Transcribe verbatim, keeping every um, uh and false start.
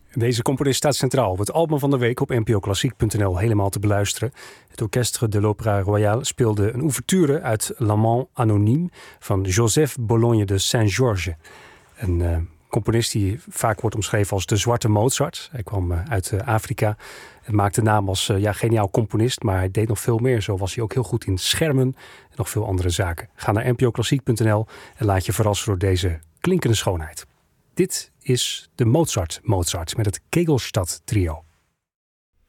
Deze componist staat centraal op het album van de week op n p o klassiek punt n l helemaal te beluisteren. Het Orchestre de l'Opéra Royale speelde een ouverture uit L'Amant Anonyme van Joseph Bologne de Saint-Georges. Een uh, componist die vaak wordt omschreven als de zwarte Mozart. Hij kwam uh, uit uh, Afrika en maakte naam als uh, ja, geniaal componist, maar hij deed nog veel meer. Zo was hij ook heel goed in schermen en nog veel andere zaken. Ga naar n p o klassiek punt n l en laat je verrassen door deze klinkende schoonheid. Dit is de Mozart Mozart met het Kegelstad Trio.